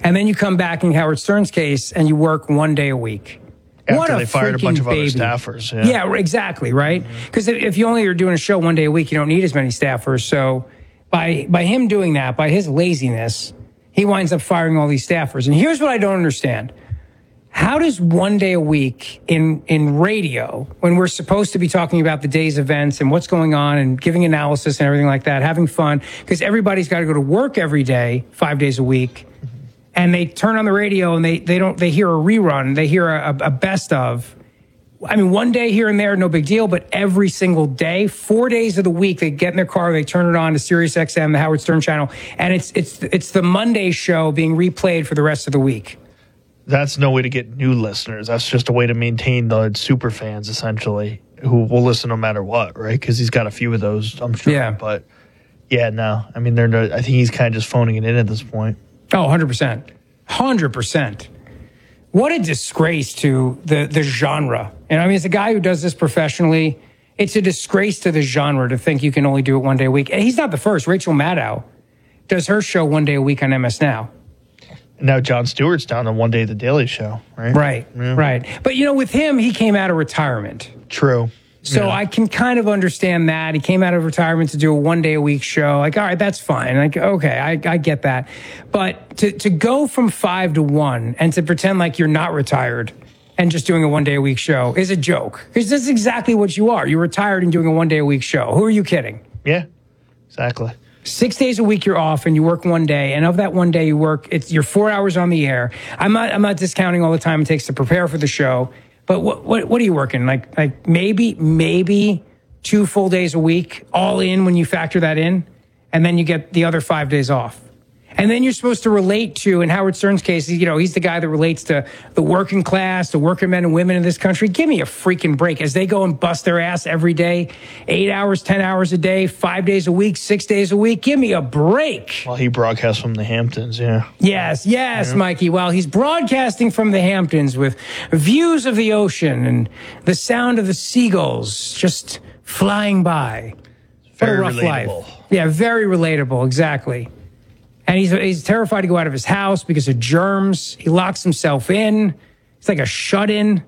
And then you come back in Howard Stern's case and you work 1 day a week. After they fired a bunch of other staffers. Yeah, exactly, right? Because if you only are doing a show 1 day a week, you don't need as many staffers. So by him doing that, by his laziness, he winds up firing all these staffers. And here's what I don't understand. How does 1 day a week in radio, when we're supposed to be talking about the day's events and what's going on and giving analysis and everything like that, having fun, because everybody's got to go to work every day, 5 days a week, and they turn on the radio and they hear a rerun, they hear a best of. I mean, 1 day here and there, no big deal, but every single day, 4 days of the week, they get in their car, they turn it on to Sirius XM, the Howard Stern channel, and it's the Monday show being replayed for the rest of the week. That's no way to get new listeners. That's just a way to maintain the super fans, essentially, who will listen no matter what, right? Because he's got a few of those, I'm sure. Yeah. But, yeah, no. I mean, I think he's kind of just phoning it in at this point. Oh, 100%. 100%. What a disgrace to the genre. And I mean, as a guy who does this professionally, it's a disgrace to the genre to think you can only do it 1 day a week. And he's not the first. Rachel Maddow does her show 1 day a week on MS Now. Now Jon Stewart's down on 1 day The Daily Show, right? Right, yeah. Right. But, with him, he came out of retirement. True. So I can kind of understand that. He came out of retirement to do a 1 day a week show. Like, all right, that's fine. Like, okay, I get that. But to go from 5 to 1 and to pretend like you're not retired and just doing a 1 day a week show is a joke. Because that's exactly what you are. You're retired and doing a 1 day a week show. Who are you kidding? Yeah, exactly. 6 days a week you're off and you work 1 day, and of that 1 day you work, you're 4 hours on the air. I'm not discounting all the time it takes to prepare for the show, but what are you working? Like maybe 2 full days a week, all in when you factor that in, and then you get the other 5 days off. And then you're supposed to relate to, in Howard Stern's case, he's the guy that relates to the working class, the working men and women in this country. Give me a freaking break as they go and bust their ass every day, 8 hours, 10 hours a day, 5 days a week, 6 days a week. Give me a break. Well, he broadcasts from the Hamptons, yeah. Yes, yeah. Mikey. Well, he's broadcasting from the Hamptons with views of the ocean and the sound of the seagulls just flying by. Very what a rough relatable. life. Yeah, very relatable, exactly. And he's terrified to go out of his house because of germs. He locks himself in. It's like a shut-in.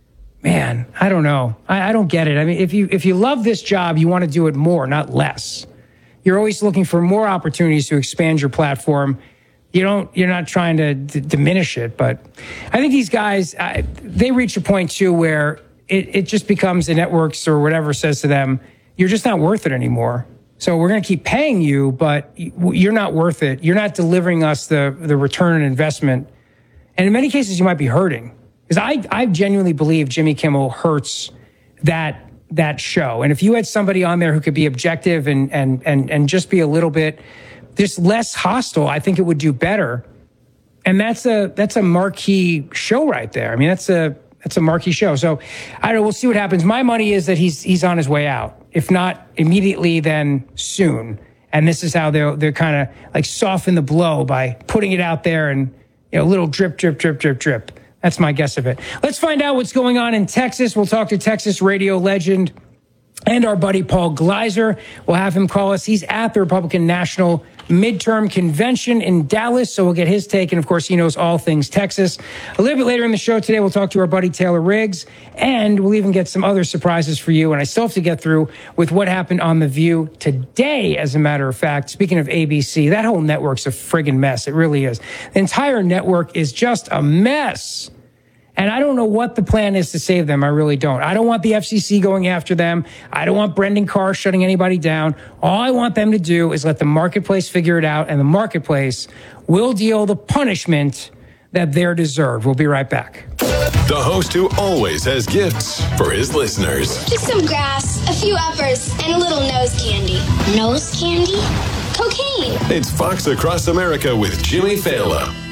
Man, I don't know. I don't get it. I mean, if you love this job, you want to do it more, not less. You're always looking for more opportunities to expand your platform. You're not trying to diminish it, but I think these guys, they reach a point too where it just becomes the networks or whatever says to them, you're just not worth it anymore. So we're going to keep paying you, but you're not worth it. You're not delivering us the return on investment. And in many cases, you might be hurting. Because I genuinely believe Jimmy Kimmel hurts that show. And if you had somebody on there who could be objective and just be a little bit just less hostile, I think it would do better. And that's a marquee show right there. I mean, that's a marquee show. So I don't know. We'll see what happens. My money is that he's on his way out. If not immediately, then soon. And this is how they're kind of like soften the blow by putting it out there and a little drip, drip, drip, drip, drip. That's my guess of it. Let's find out what's going on in Texas. We'll talk to Texas radio legend and our buddy Paul Gleiser. We'll have him call us. He's at the Republican National Midterm Convention in Dallas, so we'll get his take. And, of course, he knows all things Texas. A little bit later in the show today, we'll talk to our buddy Taylor Riggs, and we'll even get some other surprises for you. And I still have to get through with what happened on The View today, as a matter of fact. Speaking of ABC, that whole network's a friggin' mess. It really is. The entire network is just a mess. And I don't know what the plan is to save them. I really don't. I don't want the FCC going after them. I don't want Brendan Carr shutting anybody down. All I want them to do is let the marketplace figure it out, and the marketplace will deal the punishment that they're deserved. We'll be right back. The host who always has gifts for his listeners. Just some grass, a few uppers, and a little nose candy. Nose candy? Cocaine. It's Fox Across America with Jimmy Fallon.